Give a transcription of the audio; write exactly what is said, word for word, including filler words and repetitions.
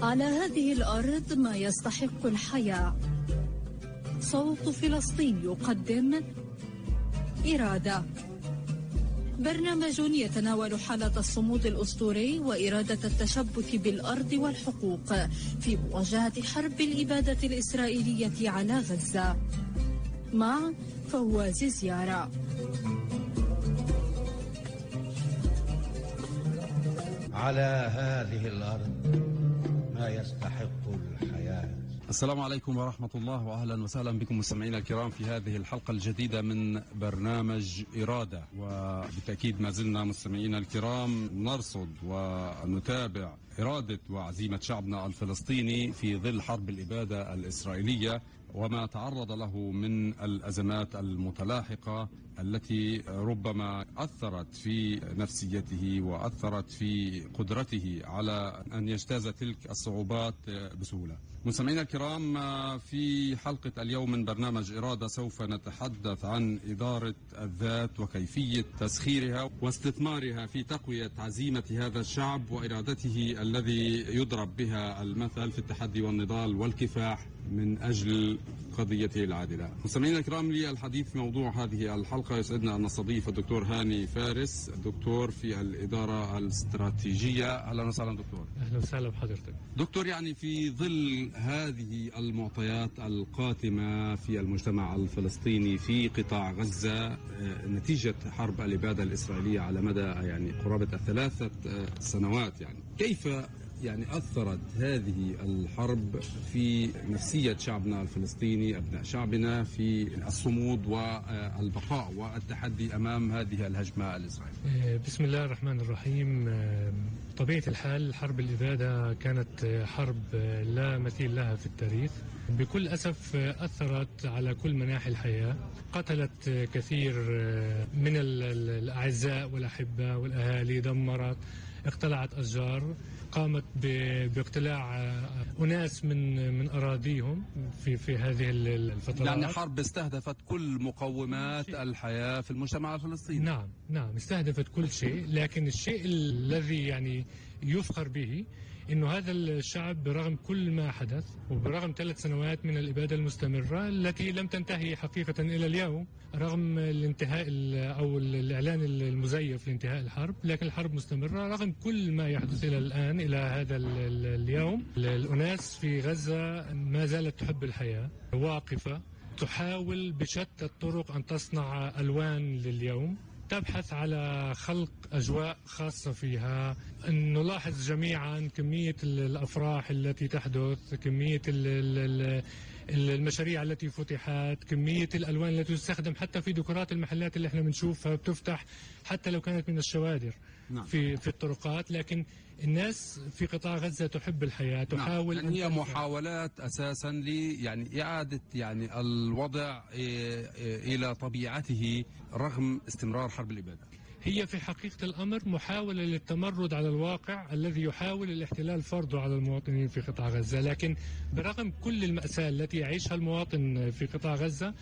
على هذه الأرض ما يستحق الحياة. صوت فلسطين يقدم إرادة، برنامج يتناول حالة الصمود الأسطوري وإرادة التشبث بالأرض والحقوق في مواجهة حرب الإبادة الإسرائيلية على غزة، مع فواز زيارة. على هذه الأرض ما يستحق الحياة. السلام عليكم ورحمة الله، وأهلا وسهلا بكم مستمعينا الكرام في هذه الحلقة الجديدة من برنامج إرادة. وبالتأكيد ما زلنا مستمعينا الكرام نرصد ونتابع إرادة وعزيمة شعبنا الفلسطيني في ظل حرب الإبادة الإسرائيلية وما تعرض له من الأزمات المتلاحقة التي ربما أثرت في نفسيته وأثرت في قدرته على أن يجتاز تلك الصعوبات بسهولة. مستمعينا الكرام، في حلقة اليوم من برنامج إرادة سوف نتحدث عن إدارة الذات وكيفية تسخيرها واستثمارها في تقوية عزيمة هذا الشعب وإرادته الذي يضرب بها المثل في التحدي والنضال والكفاح من أجل قضيته العادلة. مستمعينا الكرام، لي الحديث في موضوع هذه الحلقة يسعدنا أن نستضيف الدكتور هاني فارس، دكتور في الإدارة الاستراتيجية. أهلا وسهلا دكتور. أهلا وسهلا بحضرتك دكتور. يعني في ظل هذه المعطيات القاتمة في المجتمع الفلسطيني في قطاع غزة نتيجة حرب الإبادة الإسرائيلية على مدى يعني قرابة الثلاثة سنوات، يعني كيف يعني أثرت هذه الحرب في نفسية شعبنا الفلسطيني، أبناء شعبنا، في الصمود والبقاء والتحدي أمام هذه الهجمة الإسرائيلية؟ بسم الله الرحمن الرحيم. طبيعة الحال حرب الإبادة كانت حرب لا مثيل لها في التاريخ، بكل أسف أثرت على كل مناحي الحياة، قتلت كثير من الأعزاء والأحباء والأهالي، دمرت، اقتلعت أشجار، قامت باقتلاع أناس من من أراضيهم في في هذه الفترات. يعني حرب استهدفت كل مقومات الحياة في المجتمع الفلسطيني. نعم نعم استهدفت كل شيء، لكن الشيء الذي يعني يفخر به إنه هذا الشعب برغم كل ما حدث وبرغم ثلاث سنوات من الإبادة المستمرة التي لم تنتهي حقيقة إلى اليوم، رغم الانتهاء أو الإعلان المزيف لانتهاء الحرب، لكن الحرب مستمرة رغم كل ما يحدث إلى الآن إلى هذا اليوم. الأناس في غزة ما زالت تحب الحياة، واقفة، تحاول بشتى الطرق أن تصنع ألوان لليوم، تبحث على خلق أجواء خاصة فيها. نلاحظ جميعا كمية الأفراح التي تحدث، كمية المشاريع التي فتحت، كمية الألوان التي تستخدم حتى في ديكورات المحلات اللي احنا بنشوفها بتفتح حتى لو كانت من الشوادر. نعم. في في الطرقات، لكن الناس في قطاع غزة تحب الحياة، تحاول. نعم. يعني هي محاولات أساسا ل يعني إعادة يعني الوضع إلى طبيعته رغم استمرار حرب الإبادة. هي في حقيقة الأمر محاولة للتمرد على الواقع الذي يحاول الاحتلال فرضه على المواطنين في قطاع غزة، لكن برغم كل المأساة التي يعيشها المواطن في قطاع غزة